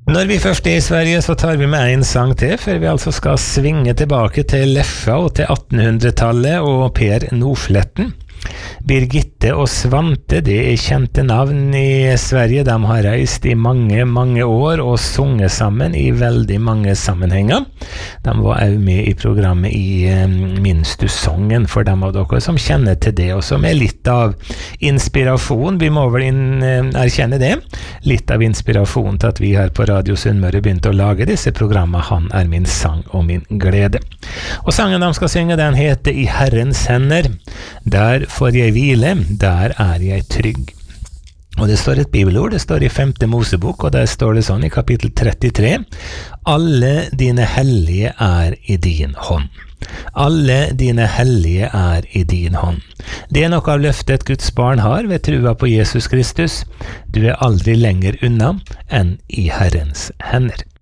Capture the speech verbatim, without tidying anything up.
Når vi først er i Sverige, så tar vi med en sang til, før vi altså skal svinge tilbake til Leffa og til attenhundretallet og Per Nordsletten. Birgitte og Svante, det er kjente navn i Sverige. De har reist i mange, mange år og sunget sammen i veldig mange sammenhenger. De var også med i programmet i um, Minst du songen, for dem av dere som kjenner til det, og som er litt av inspirasjon. Vi må vel inn, uh, erkjenne det. Litt av inspirasjon til at vi her på Radio Sunnmøre begynte å lage disse programmene. Han er min sang og min glede. Og sangen de skal synge, den heter I Herrens hender. Der får jeg hvile, der er jeg trygg. Og det står et bibelord, det står i femte Mosebok, og der står det sånn i kapittel trettitre: Alle dine hellige er i din hånd. Alle dine hellige er i din hånd. Det er noe av løftet Guds barn har ved trua på Jesus Kristus. Du er aldri lenger unna enn i Herrens hender.